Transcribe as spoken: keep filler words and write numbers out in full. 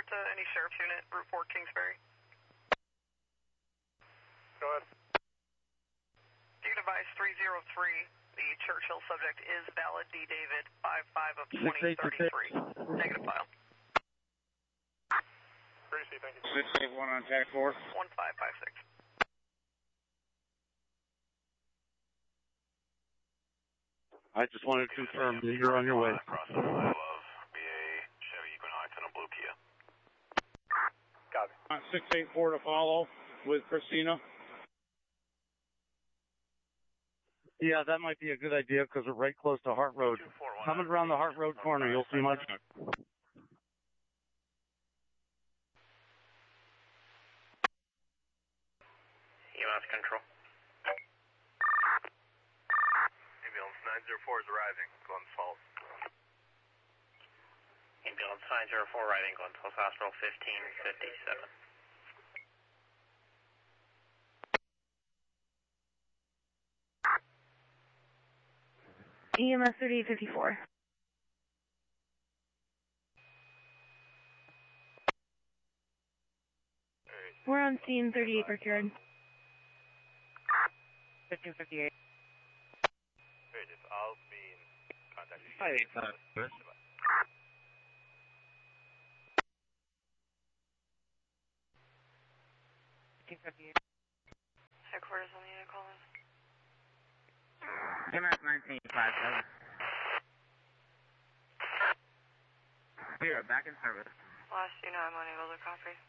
to any sheriff's unit, Route four, Kingsbury. Go ahead. Due device three zero three, the Churchill subject is valid, D. David, five five of twenty thirty-three. Negative file. Appreciate, thank you. six eight one on tag four. one five five six. I just wanted to confirm that you're on your way. Across the Love, B A Chevy Equinox and a blue Kia. Copy. On six eight four to follow with Christina. Yeah, that might be a good idea because we're right close to Hart Road. Coming around the Hart Road corner, you'll see my truck. E M S control. Ambulance nine zero four is arriving, Glens Falls. Ambulance nine zero four arriving, Glens Falls Hospital fifteen fifty-seven. E M S thirty-eight fifty-four. We're on scene thirty-eight Brickyard. fifteen fifty-eight. Great, if I'll be in contact with you. Hi, eight five. fifteen fifty-eight. Headquarters on the unit calling. E M S nineteen five seven. We are back in service. Last unit, I'm unable to copy.